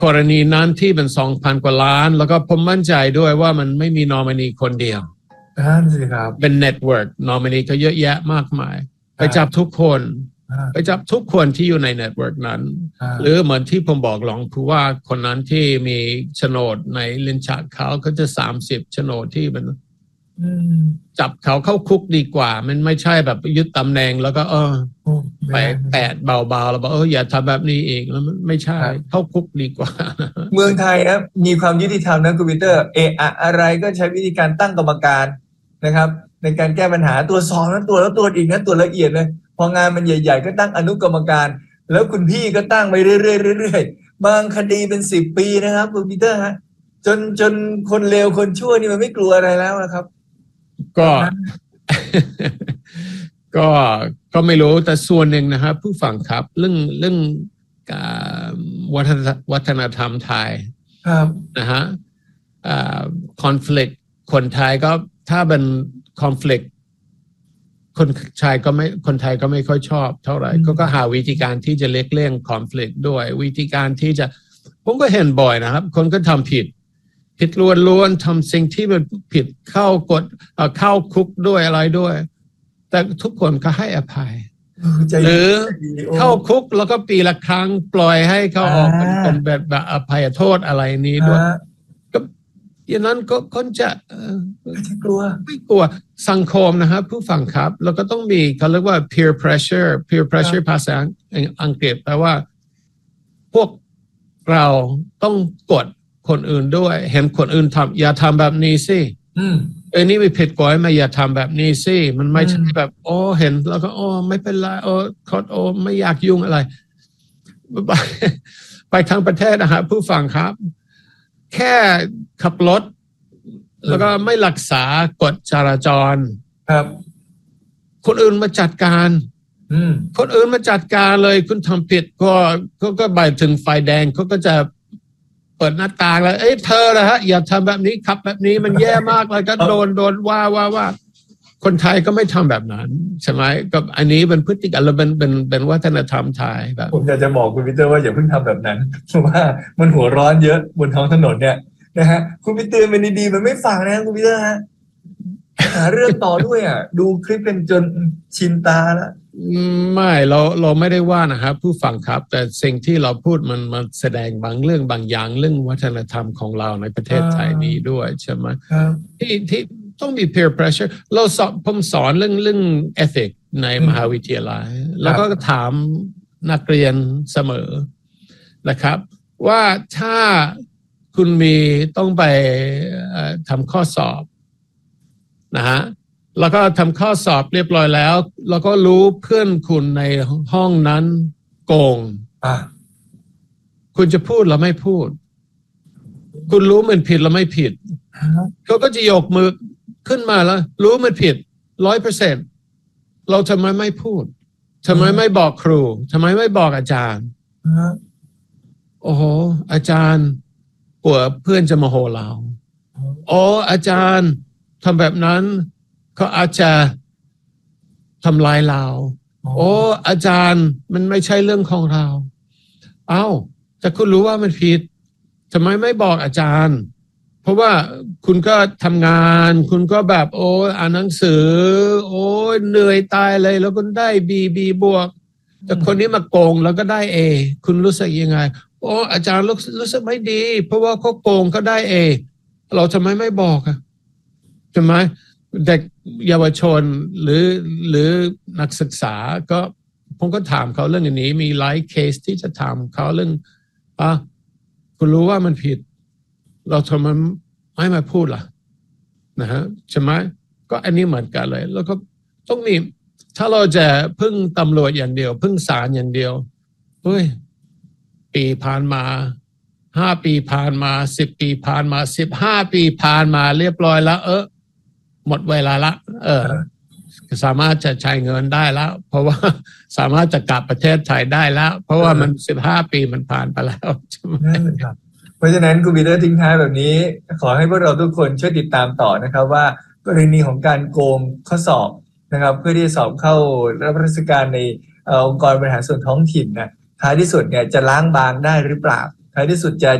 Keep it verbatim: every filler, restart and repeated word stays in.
กรณีนั้นที่เป็น สองพัน กว่าล้านแล้วก็ผมมั่นใจด้วยว่ามันไม่มีนอมินีคนเดียวนั่นสิครับเป็นเน็ตเวิร์กนอมินีก็เยอะแยะมากมายไปจับทุกคนไปจับทุกคนที่อยู่ในเน็ตเวิร์กนั้นหรือเหมือนที่ผมบอกลองผู้ว่าคนนั้นที่มีโฉนดในลิ้นชักเขาก็จะสามสิบโฉนดที่มันจับเขาเข้าคุกดีกว่ามันไม่ใช่แบบยึดตำแหน่งแล้วก็เออไปแปดเบาๆแล้วบอกเอออย่าทำแบบนี้อีกแล้วมันไม่ใช่เข้าคุกดีกว่าเมืองไทยครับมีความยุติธรรมนะคุณปีเตอร์เอะอะไรก็ใช้วิธีการตั้งกรรมการนะครับในการแก้ปัญหาตัวสองนั้นตัวแล้วตัวอีกนั้นตัวละเอียดเลยพองานมันใหญ่ๆก็ตั้งอนุกรรมการแล้วคุณพี่ก็ตั้งไปเรื่อยๆเรื่อยๆบางคดีเป็นสิบปีนะครับคุณปีเตอร์ฮะจนจนคนเลวคนชั่วนี่มันไม่กลัวอะไรแล้วนะครับก็ก็ก็ไม่รู้แต่ส่วนหนึ่งนะครับผู้ฟังครับเรื่องเรื่องวัฒนวัฒนธรรมไทยนะฮะคอนฟ lict คนไทยก็ถ้าเป็นคอนฟ lict คนชายก็ไม่คนไทยก็ไม่ค่อยชอบเท่าไหร่ก็ก็หาวิธีการที่จะเล็กเลี่ยงคอนฟ lict ด้วยวิธีการที่จะผมก็เห็นบ่อยนะครับคนก็ทำผิดผิดล้วนๆทำสิ่งที่มันผิดเข้ากฎเข้าคุกด้วยอะไรด้วยแต่ทุกคนก็ให้อภัยหรือเข้าคุกแล้วก็ปีละครั้งปล่อยให้เขาออกเป็นแบบแบบอภัยโทษอะไรนี้ด้วยก็อย่างนั้นก็คนจะไม่กลัวไม่กลัวสังคมนะครับผู้ฟังครับแล้วก็ต้องมีเขาเรียกว่า peer pressure peer pressure ภาษาอังกฤษแปลว่าพวกเราต้องกดคนอื่นด้วยเห็นคนอื่นทำอย่าทำแบบนี้สิเอ้ยนี่ไม่ผิดกฎหมายอย่าทำแบบนี้สิมันไม่ใช่แบบโอ้เห็นแล้วก็โอ้ไม่เป็นไรโอ้ขอโอ้ไม่อยากยุ่งอะไรไปไปทางประเทศนะฮะผู้ฟังครับแค่ขับรถแล้วก็ไม่รักษากฎจราจรครับคนอื่นมาจัดการคนอื่นมาจัดการเลยคุณทำผิดก็ก็ก็ไปถึงไฟแดงเขาก็จะเปิดหน้าต่างแล้วเอ้ยเธอนะฮะอย่าทำแบบนี้ขับแบบนี้มันแย่มากเลยก็โดนโดนว่าว่าว่าคนไทยก็ไม่ทำแบบนั้นใช่ไหมกับอันนี้เป็นพฤติกรรมเราเป็นเป็นเป็นวัฒนธรรมไทยแบบผมอยากจะบอกคุณพีเตอร์ว่าอย่าเพิ่งทำแบบนั้นเพราะว่ามันหัวร้อนเยอะบนท้องถนนเนี่ยนะฮะคุณพีเตอร์เป็นดีๆมันไม่ฟังนะคุณพีเตอร์ฮะหาเรื่องต่อด้วยอ่ะดูคลิปเป็นจนชินตาแล้วไม่เราเราไม่ได้ว่านะครับผู้ฟังครับแต่สิ่งที่เราพูดมันมันแสดงบางเรื่องบางอย่างเรื่องวัฒนธรรมของเราในประเทศไทยนี้ด้วยใช่ไหมที่ที่ต้องมี peer pressure เราสอนผมสอนเรื่องเรื่อง ethics ในมหาวิทยาลัยแล้วก็ถามนักเรียนเสมอนะครับว่าถ้าคุณมีต้องไปทำข้อสอบนะฮะแล้วก็ทำข้อสอบเรียบร้อยแล้วแล้วก็รู้เพื่อนคุณในห้องนั้นโกงคุณจะพูดหรือไม่พูดคุณรู้มันผิดหรือไม่ผิดเขาก็จะยกมือขึ้นมาแล้วรู้มันผิดร้อยเปอร์เซ็นต์เราทำไมไม่พูดทำไมไม่บอกครูทำไมไม่บอกอาจารย์โอ้โหอาจารย์กลัวเพื่อนจะโมโหเราโอ้อาจารย์ทำแบบนั้นเขาอาจจะทำลายเราโอ้อาจารย์มันไม่ใช่เรื่องของเราเอ้าแต่คุณรู้ว่ามันผิดทำไมไม่บอกอาจารย์เพราะว่าคุณก็ทำงานคุณก็แบบโอ้อ่านหนังสือโอ้เหนื่อยตายเลยแล้วก็ได้บีบีบวกแต่คนนี้มาโกงแล้วก็ได้เอคุณรู้สึกยังไงโอ้อาจารย์รู้รู้สึกไม่ดีเพราะว่าเขาโกงก็ได้เอเราทำไมไม่บอกอะใช่ไหมเด็กเยาวชนหรือหรือนักศึกษาก็ผมก็ถามเขาเรื่องอันนี้มีหลายเคสที่จะถามเขาเรื่องอ่ะคุณรู้ว่ามันผิดเราทำไมไม่มาพูดล่ะนะฮะใช่ไหมก็อันนี้เหมือนกันเลยแล้วก็ต้องมีถ้าเราจะพึ่งตำรวจอย่างเดียวพึ่งศาลอย่างเดียวเฮ้ยปีผ่านมาห้าปีผ่านมาสิบปีผ่านมาสิบห้าปีผ่านมาเรียบร้อยแล้วเออหมดเวลาละเออสามารถจะใช้เงินได้แล้วเพราะว่าสามารถจะกลับประเทศไทยได้แล้วเพราะว่ามันสิบห้าปีมันผ่านไปแล้วใช่ไหมครับเพราะฉะนั้นคุณปีเตอร์ทิ้งท้ายแบบนี้ขอให้พวกเราทุกคนช่วยติดตามต่อนะครับว่ากรณีของการโกงข้อสอบนะครับเพื่อที่จะสอบเข้ารับราชการในองค์กรบริหารส่วนท้องถิ่นนะท้ายที่สุดเนี่ยจะล้างบางได้หรือเปล่าท้ายที่สุดจะ